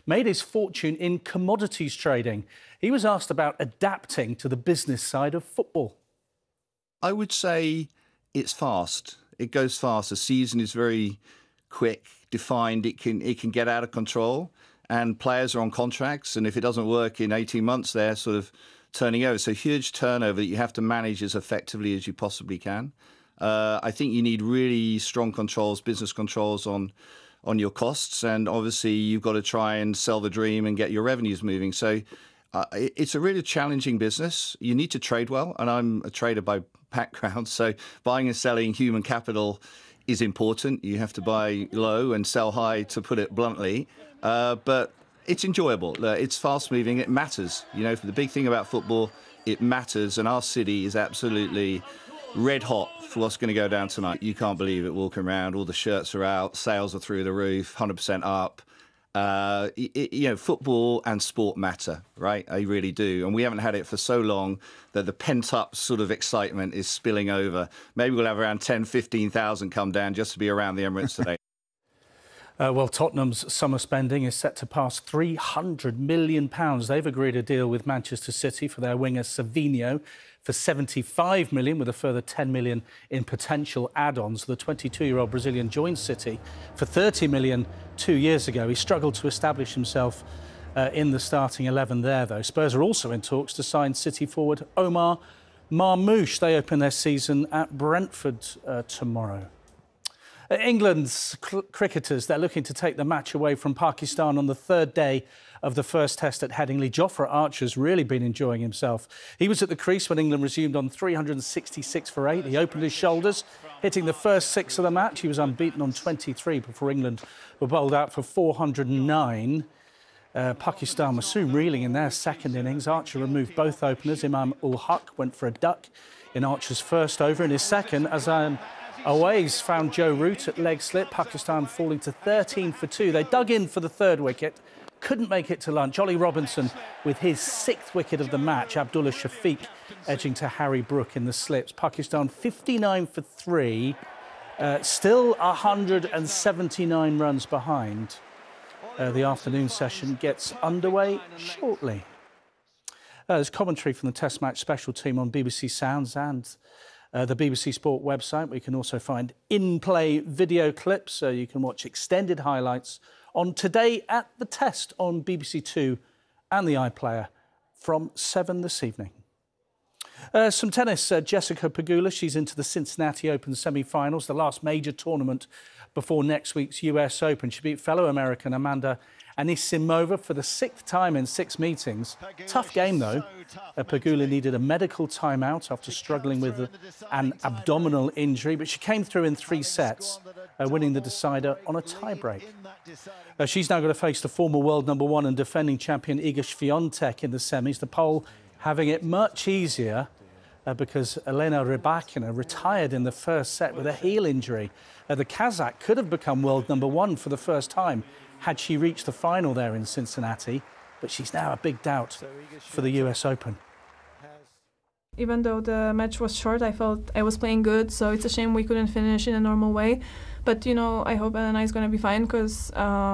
made his fortune in commodities trading. He was asked about adapting to the business side of football. I would say it's fast. It goes fast. The season is very quick, defined. It can get out of control, and players are on contracts. And if it doesn't work in 18 months, they're sort of turning over. So huge turnover that you have to manage as effectively as you possibly can. I think you need really strong controls, business controls on your costs. And obviously, you've got to try and sell the dream and get your revenues moving. So it's a really challenging business. You need to trade well. And I'm a trader by background. So buying and selling human capital is important. You have to buy low and sell high, to put it bluntly. But it's enjoyable. It's fast moving. It matters. You know, the big thing about football, it matters. And our city is absolutely red hot for what's going to go down tonight. You can't believe it walking around. All the shirts are out. Sales are through the roof, 100% up. You know, football and sport matter, right? They really do. And we haven't had it for so long that the pent-up sort of excitement is spilling over. Maybe we'll have around 10, 15,000 come down just to be around the Emirates today. Well, Tottenham's summer spending is set to pass £300 million. They've agreed a deal with Manchester City for their winger Savinho for £75 million, with a further £10 million in potential add-ons. The 22-year-old Brazilian joined City for £30 million 2 years ago. He struggled to establish himself in the starting 11 there, though. Spurs are also in talks to sign City forward Omar Marmoush. They open their season at Brentford tomorrow. England's cricketers, they're looking to take the match away from Pakistan on the third day of the first test at Headingley. Jofra Archer's really been enjoying himself. He was at the crease when England resumed on 366 for 8. He opened his shoulders, hitting the first 6 of the match. He was unbeaten on 23 before England were bowled out for 409. Pakistan were soon reeling in their second innings. Archer removed both openers. Imam ul Haq went for a duck in Archer's first over. In his second, Azam Awais found Joe Root at leg slip. Pakistan falling to 13 for 2. They dug in for the third wicket, couldn't make it to lunch. Ollie Robinson with his 6th wicket of the match. Abdullah Shafiq edging to Harry Brook in the slips. Pakistan 59 for 3, still 179 runs behind. The afternoon session gets underway shortly. There's commentary from the Test Match special team on BBC Sounds and the BBC Sport website. We can also find in-play video clips, so you can watch extended highlights on Today at the Test on BBC Two and the iPlayer from 7 this evening. Some tennis. Jessica Pegula, she's into the Cincinnati Open semi-finals, the last major tournament before next week's US Open. She beat fellow American Amanda Anisimova for the 6th time in 6 meetings. Tough game, though. Pegula needed a medical timeout after struggling with an abdominal injury, but she came through in 3 sets, winning the decider on a tiebreak. She's now going to face the former world #1 and defending champion Iga Swiatek in the semis. The Pole having it much easier because Elena Rybakina retired in the first set with a heel injury. The Kazakh could have become world #1 for the first time had she reached the final there in Cincinnati, but she's now a big doubt for the US Open. Even though the match was short, I felt I was playing good, so it's a shame we couldn't finish in a normal way. But, you know, I hope Elena is going to be fine because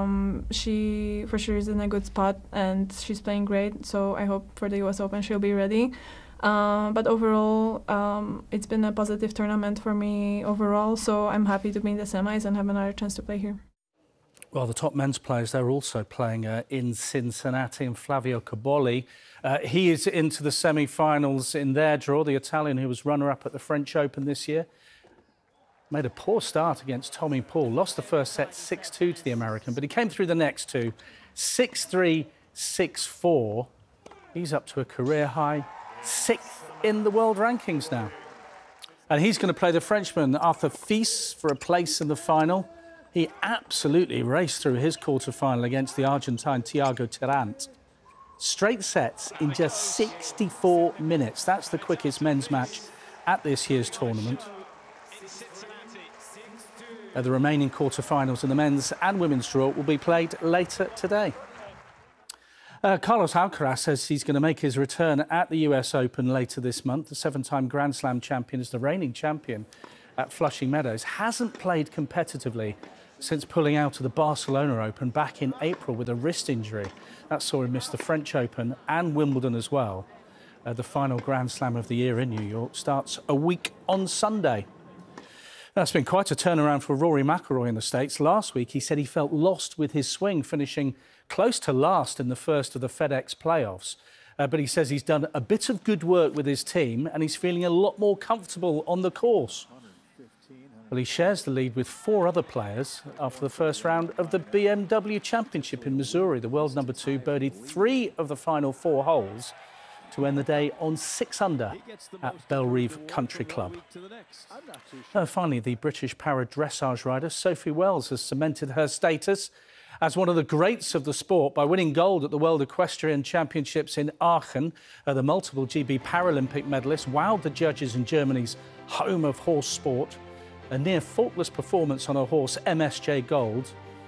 she for sure is in a good spot and she's playing great, so I hope for the US Open she'll be ready. But overall, it's been a positive tournament for me overall, so I'm happy to be in the semis and have another chance to play here. Well, the top men's players, they're also playing in Cincinnati, and Flavio Cobolli, he is into the semi-finals in their draw. The Italian, who was runner-up at the French Open this year, made a poor start against Tommy Paul. Lost the first set 6-2 to the American, but he came through the next 2, 6-3, 6-4. He's up to a career-high 6th in the world rankings now. And he's going to play the Frenchman Arthur Fils for a place in the final. He absolutely raced through his quarter-final against the Argentine Thiago Tirant. Straight sets in just 64 minutes. That's the quickest men's match at this year's tournament. The remaining quarter-finals in the men's and women's draw will be played later today. Carlos Alcaraz says he's going to make his return at the US Open later this month. The 7-time Grand Slam champion is the reigning champion at Flushing Meadows. Hasn't played competitively since pulling out of the Barcelona Open back in April with a wrist injury. That saw him miss the French Open and Wimbledon as well. The final Grand Slam of the year in New York starts a week on Sunday. That's been quite a turnaround for Rory McIlroy in the States. Last week, he said he felt lost with his swing, finishing close to last in the first of the FedEx playoffs. But he says he's done a bit of good work with his team and he's feeling a lot more comfortable on the course. Well, he shares the lead with 4 other players after the first round of the BMW Championship in Missouri. The world number 2 birdied 3 of the final 4 holes to end the day on 6 under at Bellerive Country Club. Finally, the British para dressage rider Sophie Wells has cemented her status as one of the greats of the sport by winning gold at the World Equestrian Championships in Aachen. The multiple GB Paralympic medalist wowed the judges in Germany's home of horse sport. A near faultless performance on her horse MSJ Gold.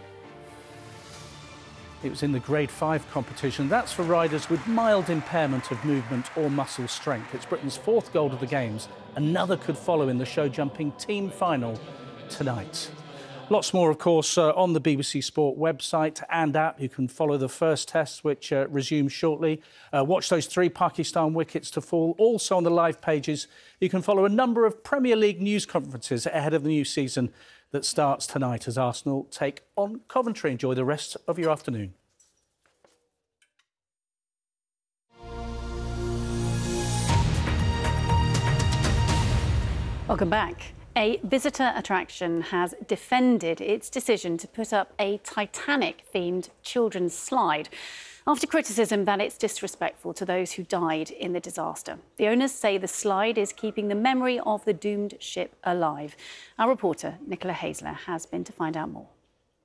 It was in the Grade 5 competition. That's for riders with mild impairment of movement or muscle strength. It's Britain's 4th gold of the Games. Another could follow in the show jumping team final tonight. Lots more, of course, on the BBC Sport website and app. You can follow the first test, which resumes shortly. Watch those 3 Pakistan wickets to fall. Also on the live pages, you can follow a number of Premier League news conferences ahead of the new season that starts tonight as Arsenal take on Coventry. Enjoy the rest of your afternoon. Welcome back. A visitor attraction has defended its decision to put up a Titanic-themed children's slide after criticism that it's disrespectful to those who died in the disaster. The owners say the slide is keeping the memory of the doomed ship alive. Our reporter, Nicola Hazler, has been to find out more.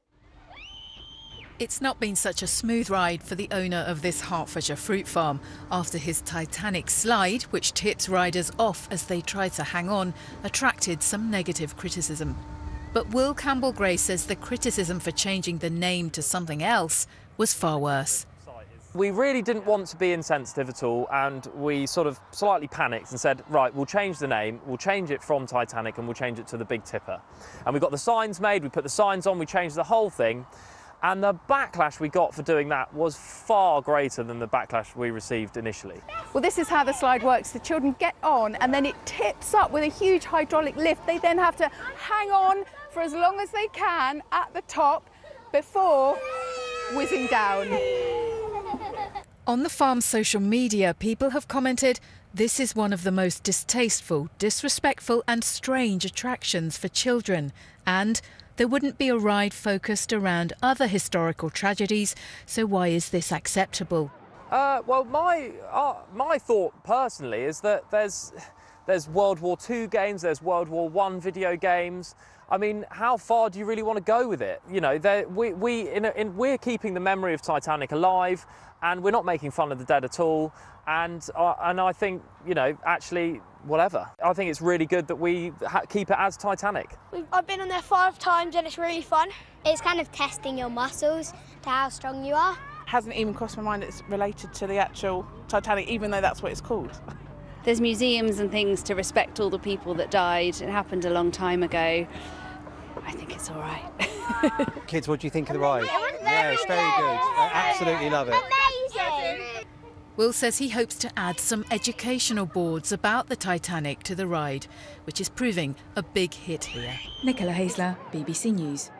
It's not been such a smooth ride for the owner of this Hertfordshire fruit farm after his Titanic slide, which tips riders off as they try to hang on, attracted some negative criticism. But Will Campbell-Gray says the criticism for changing the name to something else was far worse. We really didn't want to be insensitive at all, and we sort of slightly panicked and said, right, we'll change the name, we'll change it from Titanic and we'll change it to the Big Tipper. And we got the signs made, we put the signs on, we changed the whole thing. And the backlash we got for doing that was far greater than the backlash we received initially. Well, this is how the slide works. The children get on and then it tips up with a huge hydraulic lift. They then have to hang on for as long as they can at the top before whizzing down. On the farm's social media, people have commented, this is one of the most distasteful, disrespectful and strange attractions for children. And there wouldn't be a ride focused around other historical tragedies, so why is this acceptable? Well, my thought personally is that there's World War II games, there's World War I video games. I mean, how far do you really want to go with it? You know, we're keeping the memory of Titanic alive, and we're not making fun of the dead at all. And I think, you know, actually, whatever. I think it's really good that we keep it as Titanic. I've been on there 5 times and it's really fun. It's kind of testing your muscles to how strong you are. Hasn't even crossed my mind it's related to the actual Titanic, even though that's what it's called. There's museums and things to respect all the people that died. It happened a long time ago. I think it's all right. Kids, what do you think of the ride? Yeah, it's very good. I absolutely love it. Amazing! Will says he hopes to add some educational boards about the Titanic to the ride, which is proving a big hit here. Nicola Hazler, BBC News.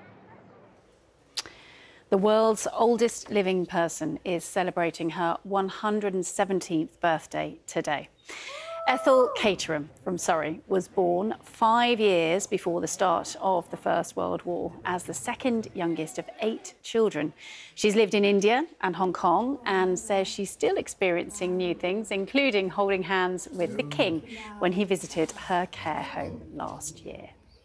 The world's oldest living person is celebrating her 117th birthday today. Ethel Caterham from Surrey was born 5 years before the start of the First World War as the second youngest of 8 children. She's lived in India and Hong Kong and says she's still experiencing new things, including holding hands with the King when he visited her care home last year.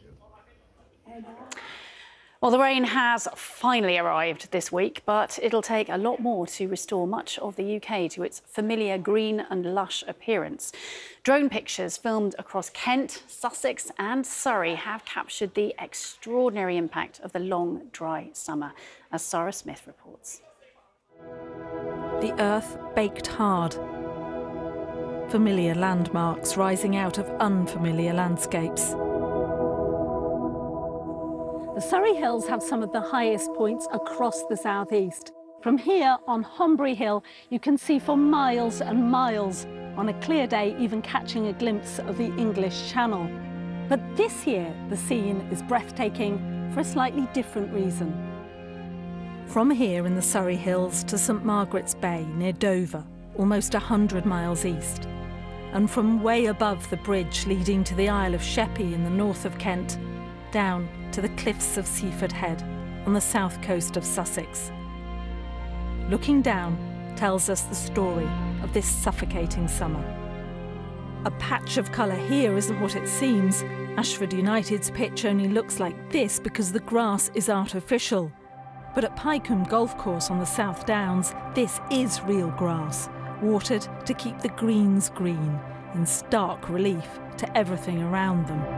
Well, the rain has finally arrived this week, but it'll take a lot more to restore much of the UK to its familiar green and lush appearance. Drone pictures filmed across Kent, Sussex and Surrey have captured the extraordinary impact of the long, dry summer, as Sarah Smith reports. The earth baked hard. Familiar landmarks rising out of unfamiliar landscapes. The Surrey Hills have some of the highest points across the southeast. From here on Hombury Hill, you can see for miles and miles, on a clear day even catching a glimpse of the English Channel. But this year, the scene is breathtaking for a slightly different reason. From here in the Surrey Hills to St Margaret's Bay near Dover, almost 100 miles east. And from way above the bridge leading to the Isle of Sheppey in the north of Kent, down to the cliffs of Seaford Head on the south coast of Sussex. Looking down tells us the story of this suffocating summer. A patch of colour here isn't what it seems. Ashford United's pitch only looks like this because the grass is artificial. But at Pycombe Golf Course on the South Downs, this is real grass, watered to keep the greens green, in stark relief to everything around them.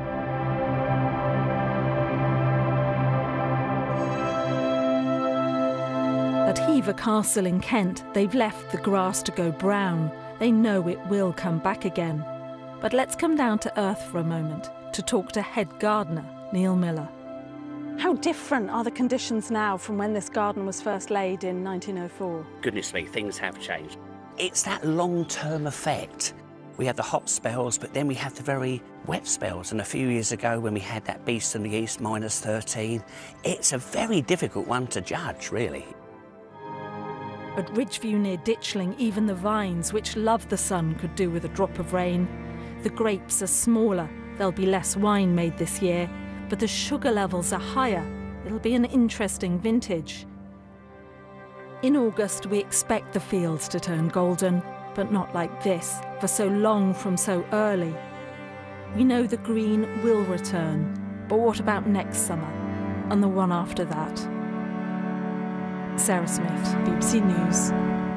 At Hever Castle in Kent, they've left the grass to go brown. They know it will come back again. But let's come down to earth for a moment to talk to head gardener Neil Miller. How different are the conditions now from when this garden was first laid in 1904? Goodness me, things have changed. It's that long-term effect. We have the hot spells, but then we have the very wet spells. And a few years ago, when we had that beast in the east, -13, it's a very difficult one to judge, really. At Ridgeview near Ditchling, even the vines, which love the sun, could do with a drop of rain. The grapes are smaller. There'll be less wine made this year, but the sugar levels are higher. It'll be an interesting vintage. In August, we expect the fields to turn golden, but not like this, for so long from so early. We know the green will return, but what about next summer and the one after that? Sarah Smith, BBC News.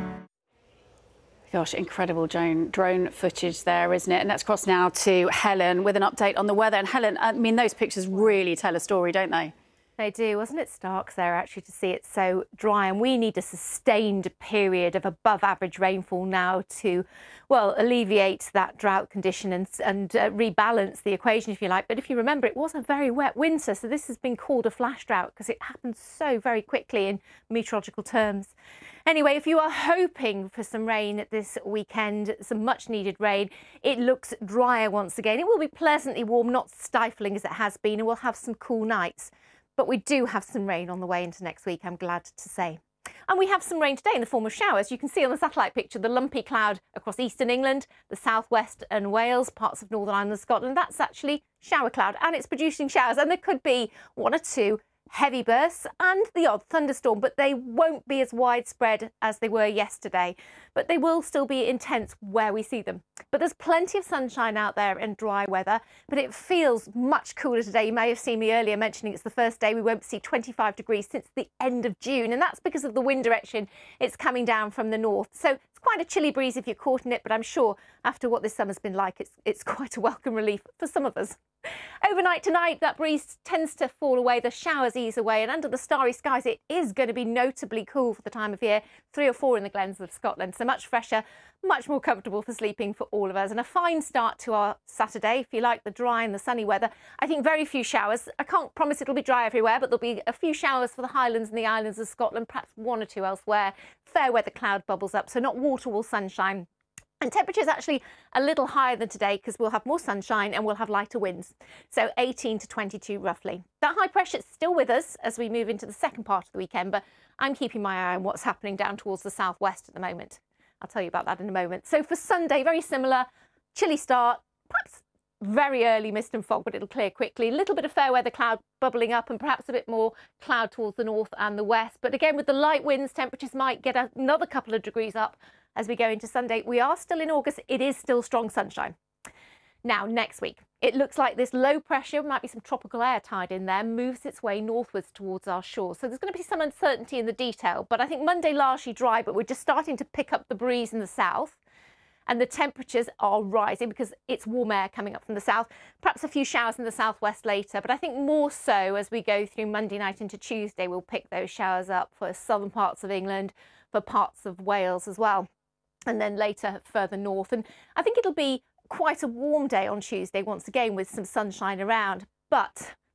Gosh, incredible drone footage there, isn't it? And let's cross now to Helen with an update on the weather. And Helen, I mean, those pictures really tell a story, don't they? They do. Wasn't it stark there, actually, to see it so dry? And we need a sustained period of above average rainfall now to, well, alleviate that drought condition and rebalance the equation, if you like. But if you remember, it was a very wet winter, so this has been called a flash drought because it happened so very quickly in meteorological terms. Anyway, if you are hoping for some rain this weekend, some much needed rain, it looks drier once again. It will be pleasantly warm, not stifling as it has been, and we'll have some cool nights. But we do have some rain on the way into next week, I'm glad to say. And we have some rain today in the form of showers. You can see on the satellite picture the lumpy cloud across eastern England, the southwest and Wales, parts of Northern Ireland and Scotland. That's actually shower cloud, and it's producing showers. And there could be one or two heavy bursts and the odd thunderstorm, but they won't be as widespread as they were yesterday. But they will still be intense where we see them. But there's plenty of sunshine out there and dry weather, but it feels much cooler today. You may have seen me earlier mentioning it's the first day we won't see 25 degrees since the end of June, and that's because of the wind direction. It's coming down from the north. So it's quite a chilly breeze if you're caught in it, but I'm sure after what this summer's been like, it's quite a welcome relief for some of us. Overnight tonight, that breeze tends to fall away, the showers ease away, and under the starry skies, it is going to be notably cool for the time of year, 3 or 4 in the glens of Scotland. So much fresher, much more comfortable for sleeping for all of us. And a fine start to our Saturday, if you like the dry and the sunny weather. I think very few showers. I can't promise it'll be dry everywhere, but there'll be a few showers for the Highlands and the islands of Scotland, perhaps 1 or 2 elsewhere. Fair weather cloud bubbles up, so not wall-to-wall sunshine. And temperatures actually a little higher than today because we'll have more sunshine and we'll have lighter winds. So 18 to 22 roughly. That high pressure is still with us as we move into the second part of the weekend, but I'm keeping my eye on what's happening down towards the southwest at the moment. I'll tell you about that in a moment. So for Sunday, very similar, chilly start, perhaps very early mist and fog, but it'll clear quickly. A little bit of fair weather cloud bubbling up and perhaps a bit more cloud towards the north and the west. But again, with the light winds, temperatures might get another couple of degrees up as we go into Sunday. We are still in August. It is still strong sunshine. Now, next week, it looks like this low pressure, might be some tropical air tied in there, moves its way northwards towards our shore. So there's going to be some uncertainty in the detail. But I think Monday largely dry, but we're just starting to pick up the breeze in the south. And the temperatures are rising because it's warm air coming up from the south. Perhaps a few showers in the southwest later, but I think more so as we go through Monday night into Tuesday, we'll pick those showers up for southern parts of England, for parts of Wales as well, and then later further north. And I think it'll be quite a warm day on Tuesday once again with some sunshine around, but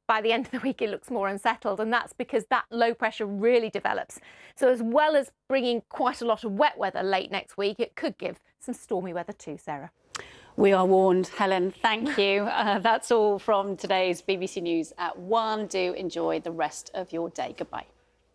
by the end of the week it looks more unsettled, and that's because that low pressure really develops. So as well as bringing quite a lot of wet weather late next week, it could give some stormy weather too, Sarah. We are warned. Helen, thank you. That's all from today's BBC News at 1. Do enjoy the rest of your day. Goodbye.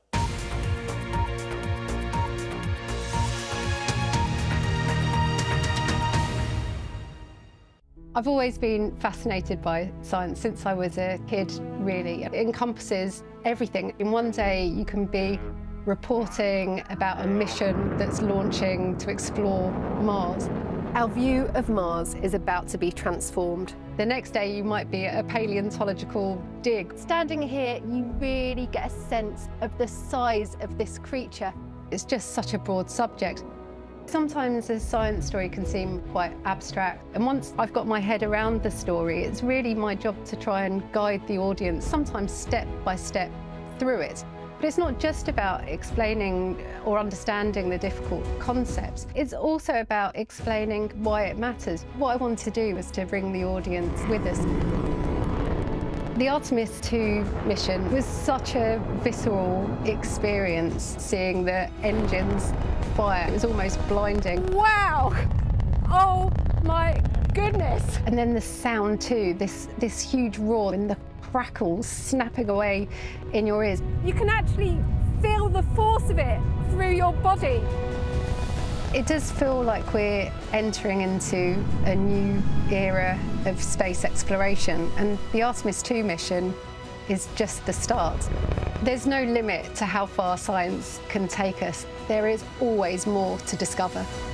I've always been fascinated by science since I was a kid, really. It encompasses everything. In one day, you can be reporting about a mission that's launching to explore Mars. Our view of Mars is about to be transformed. The next day, you might be at a paleontological dig. Standing here, you really get a sense of the size of this creature. It's just such a broad subject. Sometimes a science story can seem quite abstract, and once I've got my head around the story, it's really my job to try and guide the audience, sometimes step by step, through it. But it's not just about explaining or understanding the difficult concepts. It's also about explaining why it matters. What I want to do is to bring the audience with us. The Artemis 2 mission was such a visceral experience, seeing the engines fire. It was almost blinding. Wow! Oh my goodness! And then the sound too, this huge roar and the crackles snapping away in your ears. You can actually feel the force of it through your body. It does feel like we're entering into a new era of space exploration, and the Artemis 2 mission is just the start. There's no limit to how far science can take us. There is always more to discover.